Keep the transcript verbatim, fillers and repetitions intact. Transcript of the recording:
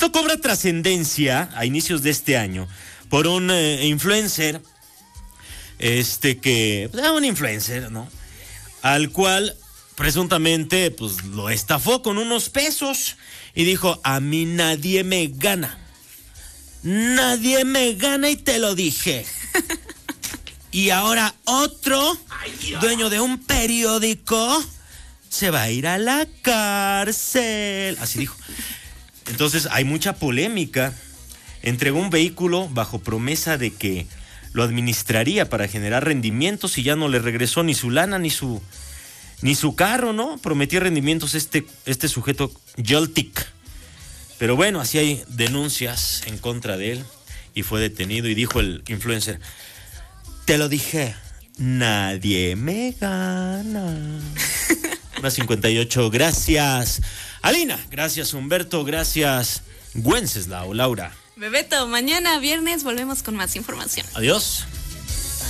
Esto cobra trascendencia a inicios de este año por un eh, influencer, este que, pues, un influencer, ¿no? Al cual presuntamente, pues, lo estafó con unos pesos y dijo, a mí nadie me gana. Nadie me gana y te lo dije. Y ahora otro dueño de un periódico se va a ir a la cárcel. Así dijo. Entonces hay mucha polémica. Entregó un vehículo bajo promesa de que lo administraría para generar rendimientos y ya no le regresó ni su lana ni su ni su carro, ¿no? Prometía rendimientos este, este sujeto Joltik. Pero bueno, así hay denuncias en contra de él y fue detenido y dijo el influencer, te lo dije, nadie me gana. Una cincuenta y ocho, gracias Alina, gracias Humberto, gracias Wenceslao, Laura. Bebeto, mañana viernes volvemos con más información. Adiós.